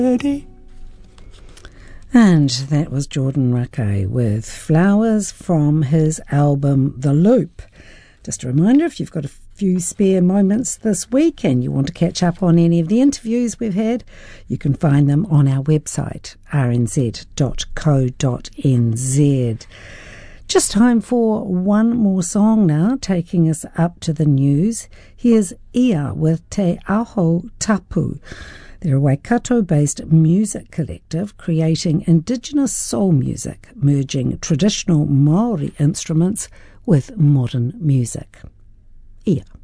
And that was Jordan Rakei with Flowers from his album The Loop. Just a reminder, if you've got a few spare moments this week and you want to catch up on any of the interviews we've had, you can find them on our website, rnz.co.nz. Just time for one more song now, taking us up to the news. Here's Ia with Te Aho Tapu. They're a Waikato-based music collective creating indigenous soul music, merging traditional Māori instruments with modern music. Ia.